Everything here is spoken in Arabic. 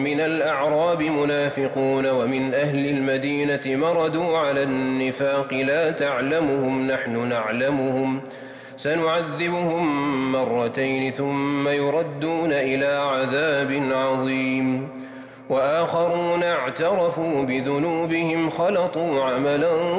من الأعراب منافقون ومن أهل المدينة مردوا على النفاق لا تعلمهم نحن نعلمهم سنعذبهم مرتين ثم يردون إلى عذاب عظيم وآخرون اعترفوا بذنوبهم خلطوا عملا